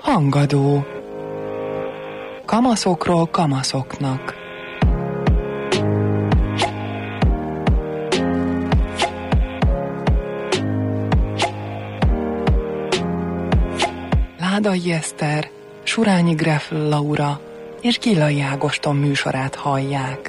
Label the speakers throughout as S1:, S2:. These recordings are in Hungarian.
S1: Hangadó. Kamaszokról kamaszoknak. Ládai Eszter, Surányi Greffl Laura és Gillai Ágoston műsorát hallják.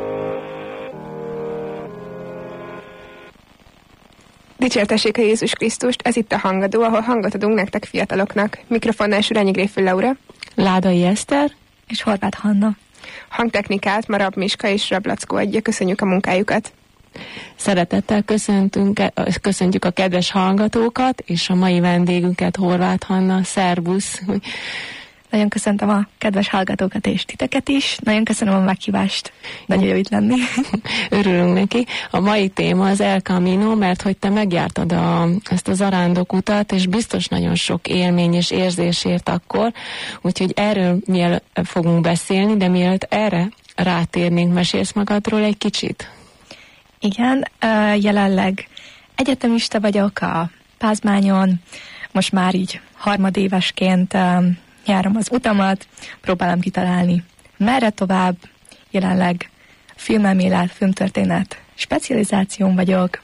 S2: Dicsértessék a Jézus Krisztust, ez itt a Hangadó, ahol hangot adunk nektek fiataloknak. Mikrofonnál Surányi Greffl Laura,
S3: Ládai Eszter
S4: és Horváth Hanna.
S2: Hangtechnikát Marab Miska és Rablackó adja, köszönjük a munkájukat.
S3: Szeretettel köszöntjük a kedves hallgatókat, és a mai vendégünket, Horváth Hanna. Szervusz!
S4: Nagyon köszöntöm a kedves hallgatókat és titeket is. Nagyon köszönöm a meghívást. Nagyon jó itt lenni.
S3: Örülünk neki. A mai téma az El Camino, mert hogy te megjártad ezt a zarándokutat, és biztos nagyon sok élmény és érzés ért akkor, úgyhogy erről fogunk beszélni, de mielőtt erre rátérnénk, mesélsz magadról egy kicsit?
S4: Igen, jelenleg egyetemista vagyok a Pázmányon, most már így harmadévesként járom az utamat, próbálom kitalálni merre tovább, jelenleg filmelmélet, filmtörténet specializáción vagyok,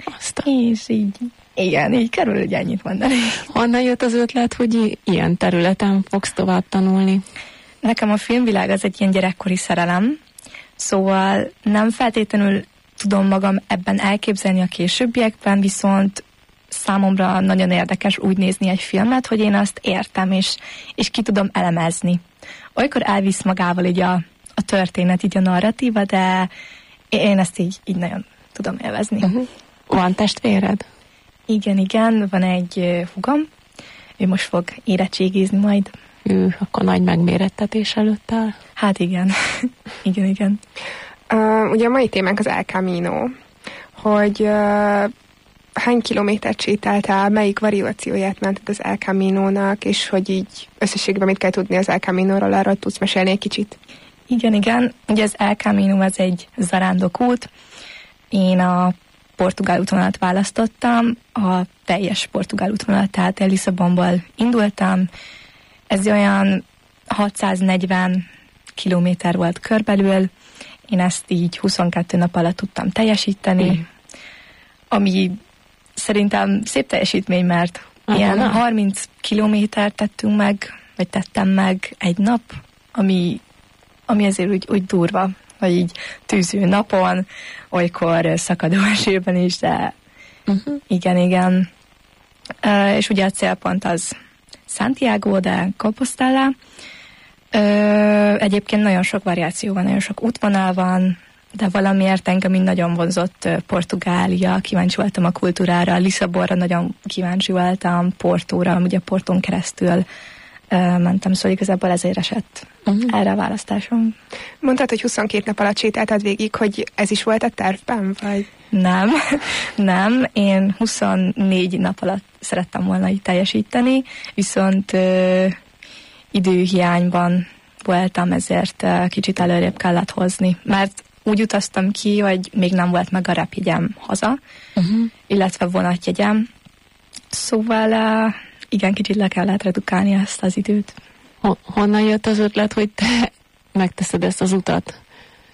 S4: és így, igen, így körülbelül ennyit mondani.
S3: Honnan jött az ötlet, hogy ilyen területen fogsz tovább tanulni?
S4: Nekem a filmvilág az egy ilyen gyerekkori szerelem, szóval nem feltétlenül tudom magam ebben elképzelni a későbbiekben, viszont számomra nagyon érdekes úgy nézni egy filmet, hogy én azt értem, és ki tudom elemezni. Olykor elvisz magával így a történet, így a narratíva, de én ezt így nagyon tudom élvezni.
S3: Van testvéred?
S4: Igen, van egy húgom, ő most fog érettségizni majd.
S3: Akkor nagy megmérettetés előtt áll?
S4: Hát igen. igen.
S2: Ugye a mai témánk az El Camino, hogy hány kilométert sétáltál, melyik variációját mented az El Caminónak, és hogy így összességben mit kell tudni az El Caminóról, arról tudsz mesélni egy kicsit?
S4: Igen. Ugye az El Camino az egy zarándokút. Én a portugál útvonalat választottam, a teljes portugál útvonalat, tehát Lisszabonból indultam. Ez olyan 640 kilométer volt körbelül. Én ezt így 22 nap alatt tudtam teljesíteni, ami szerintem szép teljesítmény, mert ilyen 30 kilométert tettünk meg, vagy tettem meg egy nap, ami azért úgy durva, vagy így tűző napon, olykor szakadó esőben is, de igen. És ugye a célpont az Santiago de Compostela. Egyébként nagyon sok variáció van, nagyon sok útvonal van, de valamiért engem így nagyon vonzott Portugália, kíváncsi voltam a kultúrára, Lisszabonra nagyon kíváncsi voltam, Portóra, ugye Portón keresztül mentem, szóval igazából ezért esett erre a választásom.
S2: Mondtad, hogy 22 nap alatt sétáltad végig, hogy ez is volt a tervben, vagy?
S4: Nem, én 24 nap alatt szerettem volna így teljesíteni, viszont időhiányban voltam, ezért kicsit előrébb kellett hozni, mert úgy utaztam ki, hogy még nem volt meg a repjegyem haza, illetve vonatjegyem, szóval igen, kicsit le kellett redukálni ezt az időt.
S3: Honnan jött az ötlet, hogy te megteszed ezt az utat?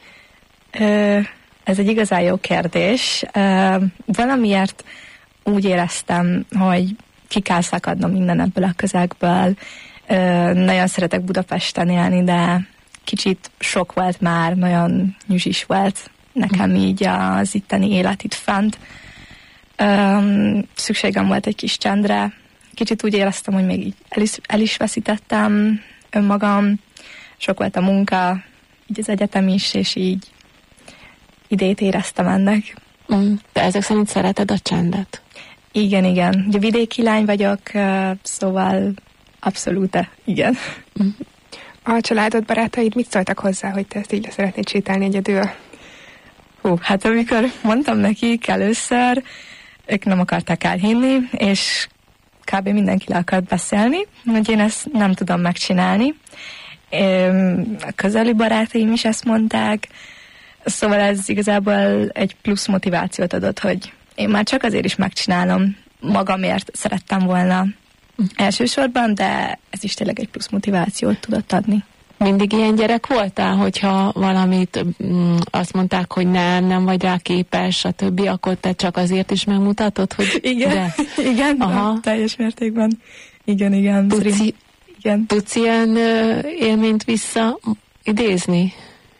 S4: Ez egy igazán jó kérdés. Valamiért úgy éreztem, hogy ki kell szakadnom minden ebből a közegből. Nagyon szeretek Budapesten élni, de kicsit sok volt már, nagyon nyüzsis volt nekem így az itteni élet itt fent. Szükségem volt egy kis csendre. Kicsit úgy éreztem, hogy még így el is veszítettem önmagam. Sok volt a munka, így az egyetem is, és így idét éreztem ennek.
S3: De ezek szerint szereted a csendet?
S4: Igen. Ugye vidéki lány vagyok, szóval abszolút, igen.
S2: A családod, barátaid mit szóltak hozzá, hogy te ezt így szeretnéd sétálni egyedül?
S4: Hát amikor mondtam nekik először, ők nem akarták elhinni, és kb. Mindenki le akart beszélni, hogy én ezt nem tudom megcsinálni. A közeli barátaim is ezt mondták, szóval ez igazából egy plusz motivációt adott, hogy én már csak azért is megcsinálom, magamért szerettem volna elsősorban, de ez is tényleg egy plusz motivációt tudott adni.
S3: Mindig ilyen gyerek voltál, hogyha valamit azt mondták, hogy nem vagy rá képes, stb., akkor te csak azért is megmutatod, hogy
S4: igen, igen, teljes mértékben. Igen.
S3: Tudsz ilyen élményt visszaidézni?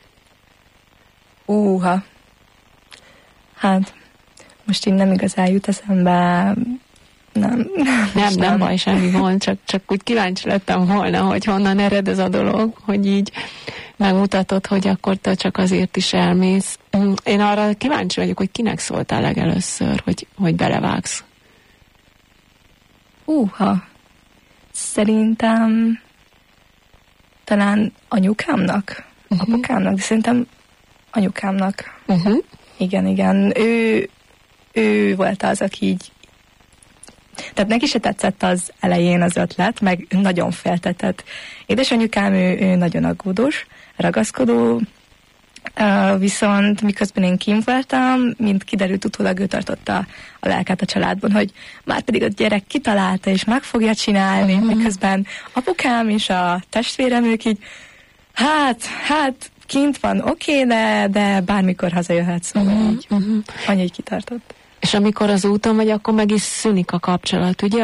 S4: Hát, most így nem igazán jut eszembe.
S3: Nem baj, semmi gond, csak úgy kíváncsi lettem volna, hogy honnan ered ez a dolog, hogy így megmutatod, hogy akkor te csak azért is elmész. Én arra kíváncsi vagyok, hogy kinek szóltál legelőször, hogy belevágsz.
S4: Szerintem talán anyukámnak, apukámnak, de szerintem anyukámnak. Igen. Ő volt az, aki így, tehát neki se tetszett az elején az ötlet, meg nagyon féltetett. Édesanyukám, ő nagyon aggódós, ragaszkodó, viszont miközben én kint voltam, mint kiderült, utólag ő tartotta a lelket a családban, hogy már pedig a gyerek kitalálta, és meg fogja csinálni, miközben apukám és a testvérem, ők így, hát kint van, oké, de bármikor hazajöhet, szóval így anya így kitartott.
S3: És amikor az úton vagy, akkor meg is szűnik a kapcsolat, ugye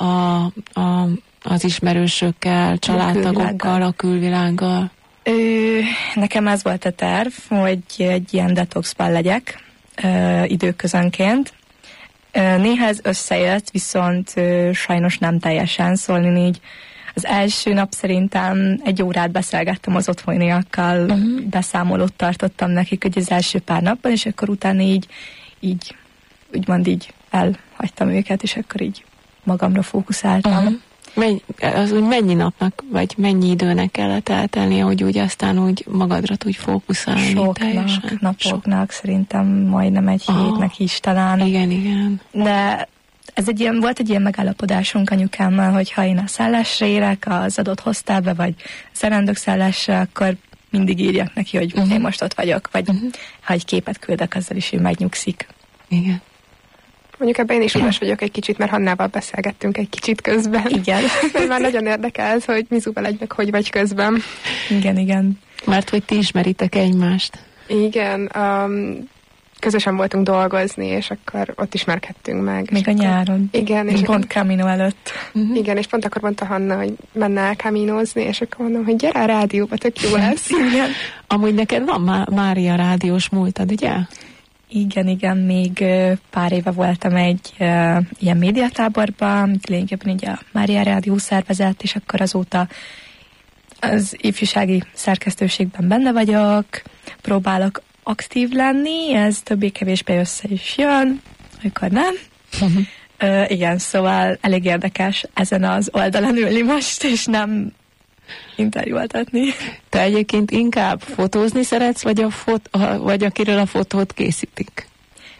S3: az ismerősökkel, családtagokkal, a külvilággal?
S4: Nekem ez volt a terv, hogy egy ilyen detoxban legyek időközönként. Néha ez összejött, viszont sajnos nem teljesen, szóval így az első nap szerintem 1 órát beszélgettem az otthoniakkal, beszámolót tartottam nekik, hogy az első pár napban, és akkor utána így úgymond így elhagytam őket, és akkor így magamra fókuszáltam.
S3: Az úgy mennyi napnak, vagy mennyi időnek kellett eltelnie, hogy úgy aztán úgy magadra tudj fókuszálni teljesen?
S4: Napoknak, szerintem majdnem 1 hétnek is talán.
S3: Igen.
S4: De ez volt egy ilyen megállapodásunk anyukámmal, hogy ha én a szállásra érek az adott hostelbe, vagy zarándok szállásra, akkor mindig írjak neki, hogy én most ott vagyok, vagy ha egy képet küldök, azzal is ő megnyugszik.
S3: Igen.
S2: Mondjuk ebben én is udas vagyok egy kicsit, mert Hannával beszélgettünk egy kicsit közben.
S4: Igen.
S2: Mert már nagyon érdekel, hogy Mizuval egyben hogy vagy közben.
S4: Igen.
S3: Mert hogy ti ismeritek egymást.
S2: Igen, közösen voltunk dolgozni, és akkor ott ismerkedtünk meg.
S4: Még a nyáron.
S2: Igen. És
S4: pont Camino előtt.
S2: Igen, és pont akkor mondta Hanna, hogy menne el Caminozni, és akkor mondom, hogy gyere a rádióba, tök jó lesz.
S4: Igen.
S3: Amúgy neked van Mária rádiós múltad, ugye?
S4: Igen, még pár éve voltam egy ilyen médiatáborban, amit lényegében így a Mária Rádió szervezett, és akkor azóta az ifjúsági szerkesztőségben benne vagyok, próbálok aktív lenni, ez többé-kevésbé össze is jön, amikor nem. Igen, szóval elég érdekes ezen az oldalon ülni most, és nem interjúoltatni.
S3: Te egyébként inkább fotózni szeretsz, vagy akiről a fotót készítik?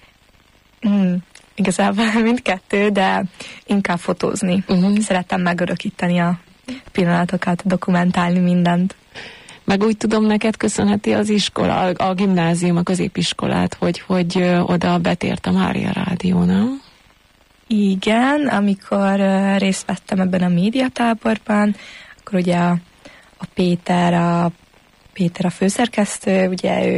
S4: Igazából mindkettő, de inkább fotózni. Szeretem megörökíteni a pillanatokat, dokumentálni mindent.
S3: Meg úgy tudom, neked köszönheti az iskola, a gimnázium, a középiskolát, hogy oda betért a Mária Rádió, nem?
S4: Igen, amikor részt vettem ebben a médiatáborban, akkor ugye a Péter a főszerkesztő, ugye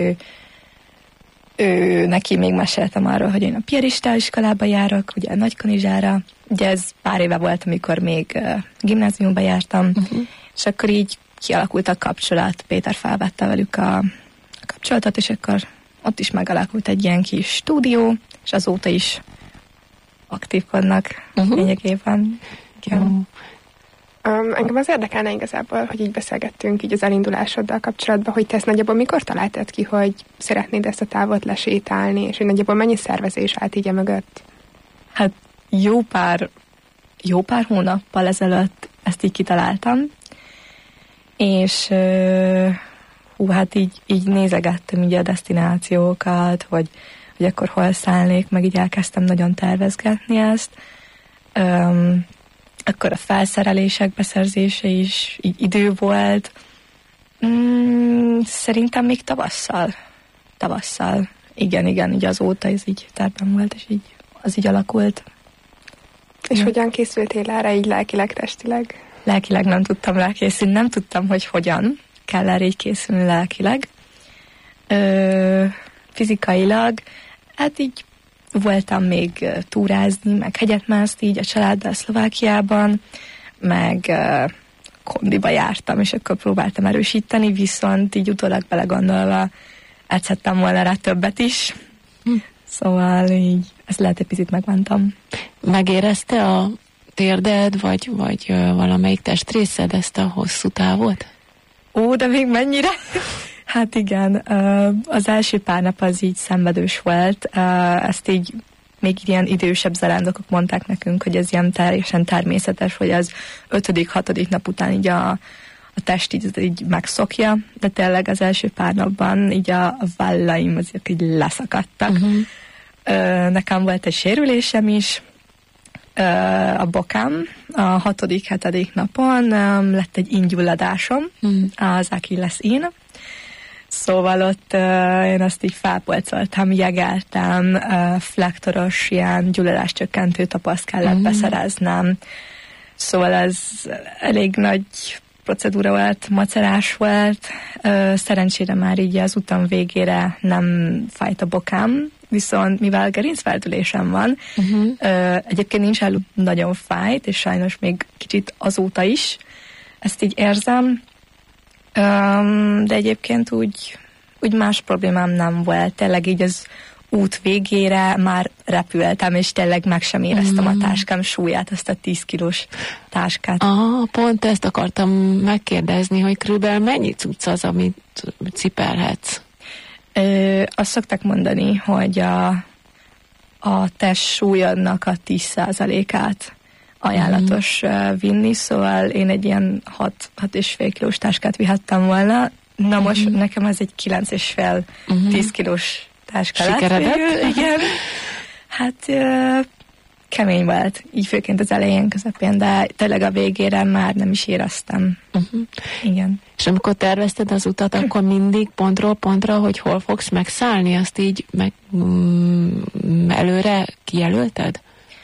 S4: ő neki még meséltem arról, hogy én a piarista iskolába járok, ugye a Nagykanizsára, ugye ez pár éve volt, amikor még gimnáziumba jártam, és akkor így kialakult a kapcsolat, Péter felvette velük a kapcsolatot, és akkor ott is megalakult egy ilyen kis stúdió, és azóta is aktívkodnak lényegében. Igen.
S2: Engem az érdekelne igazából, hogy így beszélgettünk így az elindulásoddal kapcsolatban, hogy te ezt nagyjából mikor találtad ki, hogy szeretnéd ezt a távot lesétálni, és hogy nagyjából mennyi szervezés állt így mögött?
S4: Hát jó pár hónappal ezelőtt ezt így kitaláltam, és hát így nézegettem így a desztinációkat, hogy akkor hol szállnék, meg így elkezdtem nagyon tervezgetni ezt. Akkor a felszerelések beszerzése is így idő volt. Szerintem még tavasszal. Igen, így azóta ez így tervben volt, és így az így alakult.
S2: És hogyan készültél erre így lelkileg, testileg?
S4: Lelkileg nem tudtam rá készülni, nem tudtam, hogy hogyan kell erre így készülni lelkileg. Fizikailag, hát így voltam még túrázni, meg hegyet mászni így a családdal Szlovákiában, meg kondiba jártam, és akkor próbáltam erősíteni, viszont így utólag belegondolva edzhettem volna rá többet is. Szóval így ezt lehet egy picit megmántam.
S3: Megérezte a térded, vagy valamelyik testrészed ezt a hosszú távot?
S4: Ó, de még mennyire? Hát igen, az első pár nap az így szenvedős volt. Ezt így még ilyen idősebb zarándokok mondták nekünk, hogy ez ilyen teljesen természetes, hogy az 5.-6. nap után így a test így megszokja, de tényleg az első pár napban így a vállaim azért így leszakadtak. Nekem volt egy sérülésem is, a bokám a 6.-7. napon lett egy ingyulladásom, az Achilles-ín. Szóval ott én azt így felpolcoltam, jegeltem, flektoros ilyen gyulladáscsökkentő tapaszt kellett beszereznem. Szóval ez elég nagy procedúra volt, macerás volt. Szerencsére már így az utam végére nem fájt a bokám, viszont mivel gerincfeldülésem van, egyébként nincs előbb nagyon fájt, és sajnos még kicsit azóta is ezt így érzem, de egyébként úgy más problémám nem volt. Tényleg így az út végére már repültem, és tényleg meg sem éreztem a táskám súlyát, azt a 10 kilós táskát.
S3: Pont ezt akartam megkérdezni, hogy körülbelül mennyi cucc az, amit cipelhetsz?
S4: Azt szokták mondani, hogy a test súlyodnak a 10%-át ajánlatos vinni, szóval én egy ilyen 6,5 kilós táskát vihettem volna. Na most nekem ez egy 9,5-10 kilós táska lett. Igen. Hát kemény volt, így főként az elején, közepén, de tényleg a végére már nem is éreztem. Igen.
S3: És amikor tervezted az utat, akkor mindig pontról pontra, hogy hol fogsz megszállni, azt így előre kijelölted?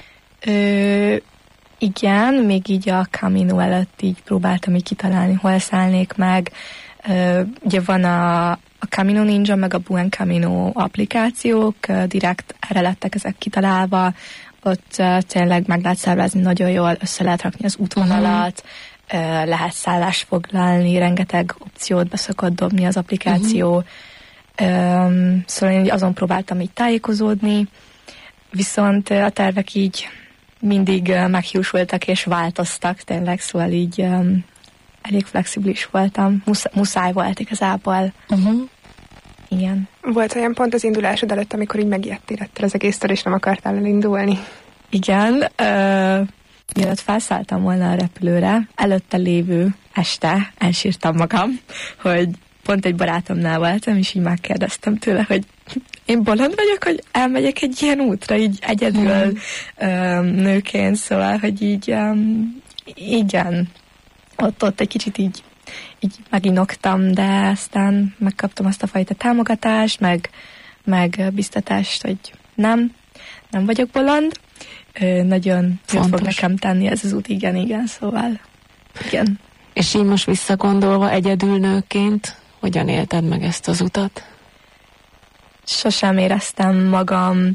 S4: Igen, még így a Camino előtt így próbáltam így kitalálni, hol szállnék meg. Ugye van a Camino Ninja, meg a Buen Camino applikációk, direkt erre lettek ezek kitalálva, ott tényleg meg lehet szervezni nagyon jól, össze lehet rakni az útvonalat, lehet szállást foglalni, rengeteg opciót be szokott dobni az applikáció. Szóval én azon próbáltam így tájékozódni, viszont a tervek így mindig meghiúsultak és változtak, tényleg, szóval így elég flexibilis voltam. Muszáj volt igazából. Igen.
S2: Volt olyan pont az indulásod előtt, amikor így megijedtél ettől az egésztől, és nem akartál elindulni?
S4: Igen. Mielőtt felszálltam volna a repülőre, előtte lévő este elsírtam magam, hogy pont egy barátomnál voltam, és így megkérdeztem tőle, hogy én bolond vagyok, hogy elmegyek egy ilyen útra, így egyedül nőként, szóval, hogy így igen, ott egy kicsit így meginoktam, de aztán megkaptam azt a fajta támogatást, meg biztatást, hogy nem vagyok bolond, nagyon jót fog nekem tenni ez az út, igen, szóval igen.
S3: És így most visszagondolva egyedül nőként, hogyan élted meg ezt az utat?
S4: Sosem éreztem magam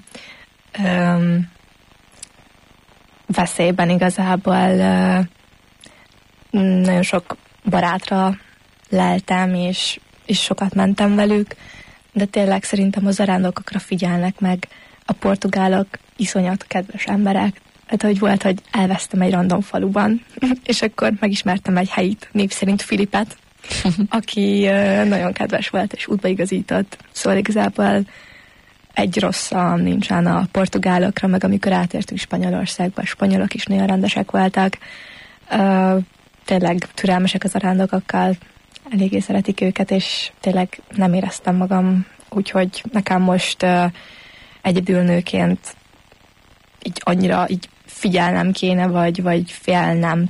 S4: veszélyben igazából. Nagyon sok barátra leltem, és sokat mentem velük, de tényleg szerintem a zarándokokra figyelnek meg. A portugálok iszonyat kedves emberek. Hát, hogy volt, hogy elvesztem egy random faluban, és akkor megismertem egy helyit, név szerint Filipet, aki nagyon kedves volt, és útbaigazított. Szóval igazából egy rosszam nincsen a portugálokra, meg amikor átértünk Spanyolországba, a spanyolok is nagyon rendesek voltak. Tényleg türelmesek az zarándokokkal, eléggé szeretik őket, és tényleg nem éreztem magam, úgyhogy nekem most egyedül nőként így annyira így figyelnem kéne, vagy félnem